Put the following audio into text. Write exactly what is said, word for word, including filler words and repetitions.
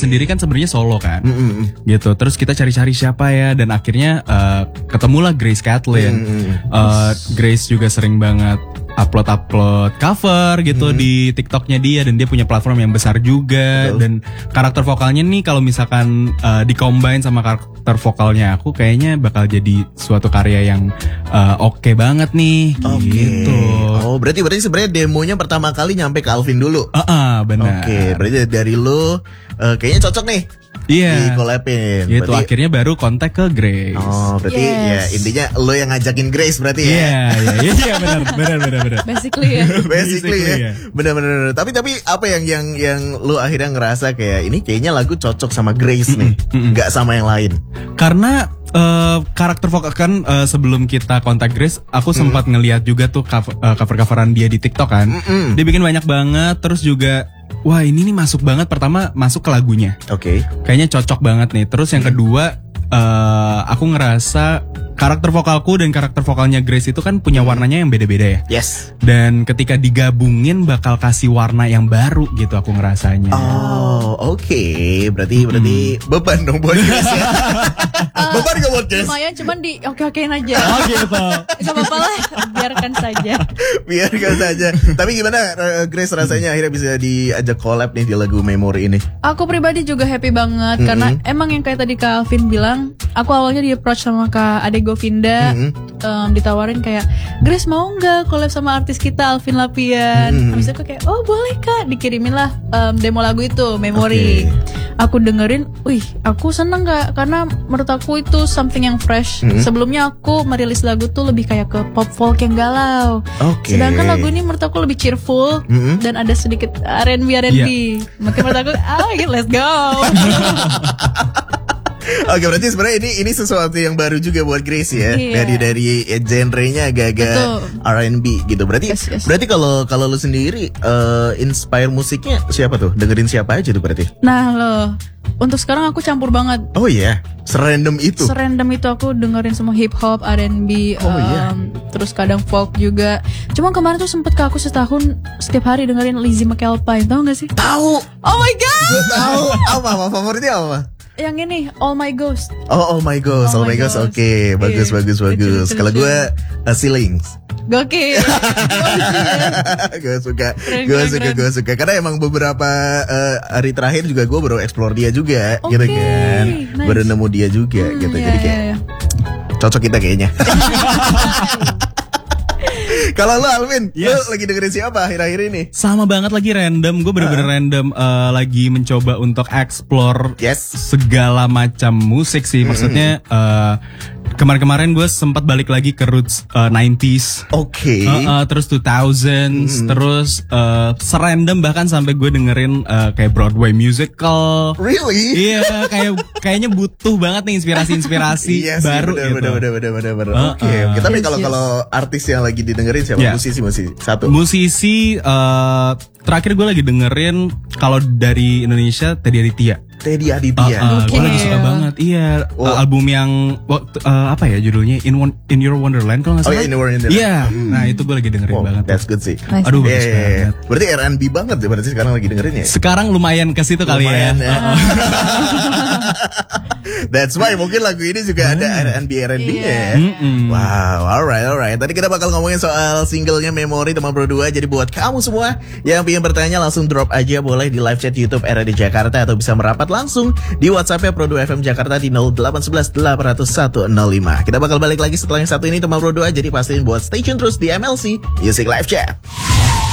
sendiri kan sebenarnya solo kan, Mm-mm. gitu. Terus kita cari-cari siapa ya, dan akhirnya uh, ketemulah Grace Kathleen. Mm-mm. Uh, Grace juga sering banget upload-upload cover gitu Hmm. di TikToknya dia, dan dia punya platform yang besar juga. Betul. Dan karakter vokalnya nih kalau misalkan uh, di-combine sama karakter vokalnya aku, kayaknya bakal jadi suatu karya yang uh, oke banget nih. Oke. Gitu. Oh, berarti berarti sebenarnya demonya pertama kali nyampe ke Alvin dulu. Ah, ah, benar. Oke, berarti dari lu uh, kayaknya cocok nih di Iya. collab-in. Gitu, Berarti- akhirnya baru kontak ke Grace. Oh, berarti Yes. ya intinya lo yang ngajakin Grace berarti ya. Iya, iya, iya, iya, benar, benar, benar, benar. Basically ya. Basically Basically, ya. ya. Benar-benar. Tapi tapi apa yang yang yang lo akhirnya ngerasa kayak ini kayaknya lagu cocok sama Grace nih, nggak sama yang lain. Karena uh, karakter vokal kan uh, sebelum kita kontak Grace, aku sempat ngeliat juga tuh cover, uh, cover-coveran dia di TikTok kan. Mm-mm. Dia bikin banyak banget, terus juga wah ini nih masuk banget. Pertama masuk ke lagunya, Oke. kayaknya cocok banget nih. Terus yang kedua, uh, aku ngerasa karakter vokalku dan karakter vokalnya Grace itu kan punya warnanya yang beda-beda ya. Yes. Dan ketika digabungin bakal kasih warna yang baru gitu aku ngerasanya. Oh, oke. Berarti berarti beban dong buat Grace ya. Beban gak buat Grace? Lumayan, cuman di oke-okein aja. Oh gitu. Gak apa-apa lah, biarkan saja. Biarkan saja. Tapi gimana uh, Grace rasanya akhirnya bisa diajak collab nih di lagu Memory ini? Aku pribadi juga happy banget Mm-mm. karena emang yang kayak tadi Kak Alvin bilang, aku awalnya di approach sama Kak Ade Govinda, Mm-mm. em, ditawarin kayak Grace mau nggak collab sama artis kita Alvin Lapian. Mm-mm. Habis itu aku kayak oh boleh Kak, dikirimin lah em, demo lagu itu Memory. Oke. Aku dengerin, wih aku seneng nggak karena menurut aku itu something yang fresh. Mm-mm. Sebelumnya aku merilis lagu tuh lebih kayak ke pop folk yang galau. Oke. Sedangkan lagu ini menurut aku lebih cheerful Mm-mm. dan ada sedikit R and B R and B. Makanya menurut aku, ah let's go. Oke, berarti sebenarnya ini ini sesuatu yang baru juga buat Grace ya. Iya. Dari dari eh, genre-nya agak-agak Betul. R and B gitu. Berarti Yes, yes. berarti kalau kalau lu sendiri eh, inspire musiknya siapa tuh? Dengerin siapa aja tuh berarti? Nah loh, untuk sekarang aku campur banget. Oh iya, serandom itu. Serandom itu aku dengerin semua hip hop, R and B, Oh, iya. em, terus kadang folk juga. Cuma kemarin tuh sempet ke aku setahun setiap hari dengerin Lizzie McAlpine, tau gak sih? Tahu. Oh my god, Gue tahu. Apa apa favoritnya apa? yang ini All My Ghost. Oh, oh my gosh, Oh oh, my my gosh, gosh. oke, bagus, Iya, bagus, lucu, bagus. lucu, Kalau lucu. gue uh, Ceilings, Gokil. gue suka, Keren, gue keren, suka, keren. gue suka. Karena emang beberapa uh, hari terakhir juga gue baru explore dia juga, Oke, gitu kan, nice. baru nemu dia juga, Hmm, gitu. iya, Jadi iya, kayak iya. cocok kita kayaknya. Kalau lo Alvin, lo Yes. lagi dengerin siapa akhir-akhir ini? Sama banget lagi random. Gue bener-bener random uh, lagi mencoba untuk explore Yes. segala macam musik sih. Maksudnya uh, kemarin-kemarin gue sempat balik lagi ke roots uh, nineties. Oke. Uh, uh, terus two thousands, terus uh, serandom bahkan sampai gue dengerin uh, kayak Broadway musical. Really? Iya, kayak kayaknya butuh banget nih inspirasi-inspirasi Iya sih, baru bener, gitu. bener, bener, bener, bener, bener. Uh, Oke, uh. oke. Tapi Yes, kalau yes. kalau artis yang lagi didengerin siapa? Yeah. Musisi, musisi. Satu. Musisi uh, terakhir gue lagi dengerin kalau dari Indonesia Teddy Aditya. Teddy Aditya. Uh, uh, gue Oke. lagi suka banget. Iya, Oh. uh, album yang waktu uh, apa ya judulnya In One, In Your Wonderland kalau nggak Oh, salah. In Your Wonderland. Iya, nah itu gue lagi dengerin Wow, banget. that's good sih. Nice. Aduh, Iya, bagus iya, iya. banget. Berarti R and B banget ya berarti sekarang lagi dengerin ya? Sekarang lumayan ke situ kali Lumayan ya. ya. That's why mungkin lagu ini juga ada R and B R and B-nya ya. Mm-mm. Wow, alright, alright. Tadi kita bakal ngomongin soal singlenya Memory teman Pro dua. Jadi buat kamu semua yang pengen bertanya langsung drop aja boleh di live chat YouTube R A D Jakarta atau bisa merapat langsung di WhatsApp-nya Pro dua F M Jakarta di nol delapan satu satu delapan nol satu nol lima. Kita bakal balik lagi setelah yang satu ini teman Pro dua. Jadi pastiin buat stay tune terus di M L C Music Live Chat.